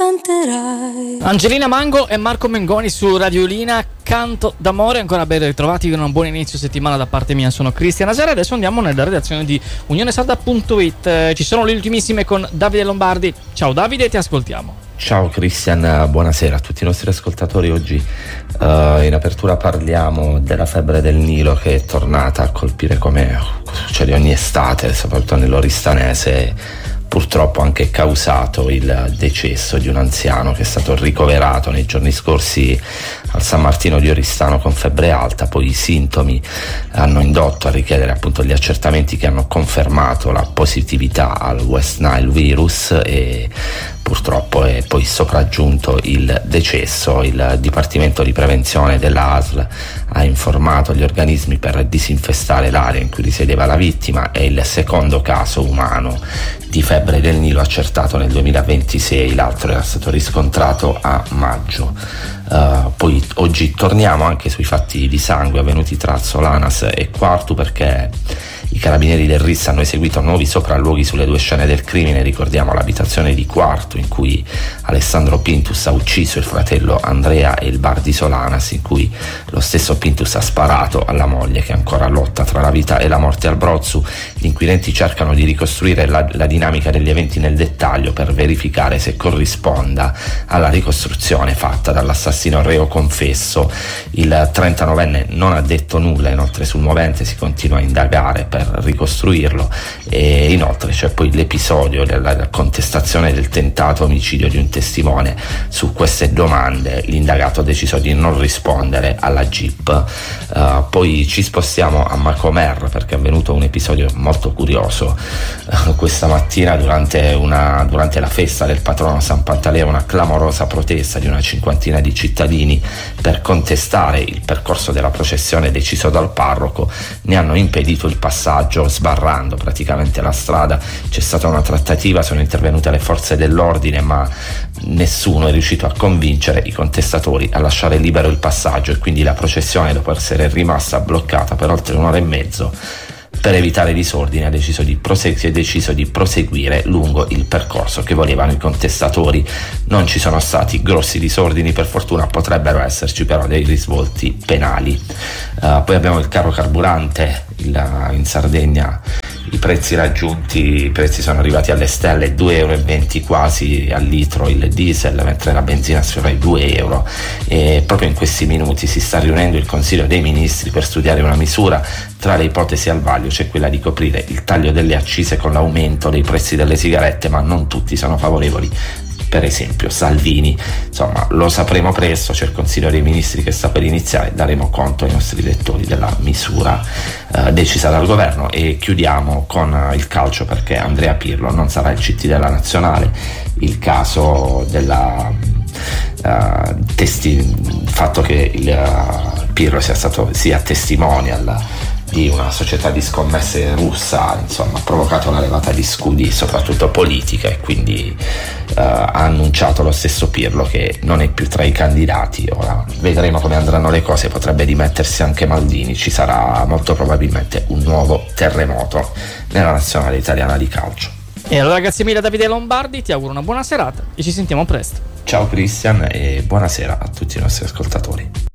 canterai. Angelina Mango e Marco Mengoni su Radio Lina, Canto d'amore. Ancora ben ritrovati con un buon inizio settimana da parte mia. Sono Cristian Asera. Adesso andiamo nella redazione di UnioneSarda.it. Ci sono le ultimissime con Davide Lombardi. Ciao Davide, ti ascoltiamo. Ciao Cristian, buonasera a tutti i nostri ascoltatori. Oggi in apertura parliamo della febbre del Nilo, che è tornata a colpire, come succede ogni estate, soprattutto nell'Oristanese. Purtroppo ha anche causato il decesso di un anziano che è stato ricoverato nei giorni scorsi al San Martino di Oristano con febbre alta. Poi i sintomi hanno indotto a richiedere appunto gli accertamenti che hanno confermato la positività al West Nile virus e purtroppo è poi sopraggiunto il decesso. Il Dipartimento di Prevenzione della ASL ha informato gli organismi per disinfestare l'area in cui risiedeva la vittima. È il secondo caso umano di febbre del Nilo accertato nel 2026, l'altro era stato riscontrato a maggio. Poi oggi torniamo anche sui fatti di sangue avvenuti tra Solanas e Quartu, perché i carabinieri del RIS hanno eseguito nuovi sopralluoghi sulle due scene del crimine. Ricordiamo l'abitazione di Quartu in cui Alessandro Pintus ha ucciso il fratello Andrea e il bar di Solanas in cui lo stesso Pintus ha sparato alla moglie, che ancora lotta tra la vita e la morte al Brozzu. Gli inquirenti cercano di ricostruire la dinamica degli eventi nel dettaglio per verificare se corrisponda alla ricostruzione fatta dall'assassino reo confesso. Il 39enne non ha detto nulla, inoltre sul movente si continua a indagare per ricostruirlo, e inoltre c'è poi l'episodio della contestazione del tentato omicidio di un testimone. Su queste domande l'indagato ha deciso di non rispondere alla GIP. Poi ci spostiamo a Macomer, perché è avvenuto un episodio molto curioso questa mattina durante la festa del patrono San Pantaleo. Una clamorosa protesta di una cinquantina di cittadini per contestare il percorso della processione deciso dal parroco ne hanno impedito il passaggio, sbarrando praticamente la strada. C'è stata una trattativa, sono intervenute le forze dell'ordine, ma nessuno è riuscito a convincere i contestatori a lasciare libero il passaggio, e quindi la processione, dopo essere rimasta bloccata per oltre un'ora e mezzo, per evitare disordine, si è deciso di proseguire lungo il percorso che volevano i contestatori. Non ci sono stati grossi disordini, per fortuna. Potrebbero esserci però dei risvolti penali. Poi abbiamo il caro carburante. In Sardegna i prezzi sono arrivati alle stelle, 2,20 euro quasi al litro il diesel, mentre la benzina sfiora i 2 euro. E proprio in questi minuti si sta riunendo il Consiglio dei Ministri per studiare una misura. Tra le ipotesi al vaglio c'è quella di coprire il taglio delle accise con l'aumento dei prezzi delle sigarette, ma non tutti sono favorevoli. Per esempio Salvini. Insomma, lo sapremo presto, c'è il Consiglio dei Ministri che sta per iniziare, daremo conto ai nostri lettori della misura decisa dal governo. E chiudiamo con il calcio, perché Andrea Pirlo non sarà il CT della nazionale. Il caso del fatto che il Pirlo sia testimonial di una società di scommesse russa, insomma, ha provocato la levata di scudi, soprattutto politica, e quindi ha annunciato lo stesso Pirlo che non è più tra i candidati. Ora vedremo come andranno le cose, potrebbe dimettersi anche Maldini, ci sarà molto probabilmente un nuovo terremoto nella nazionale italiana di calcio. E allora grazie mille Davide Lombardi, ti auguro una buona serata e ci sentiamo presto. Ciao Cristian e buonasera a tutti i nostri ascoltatori.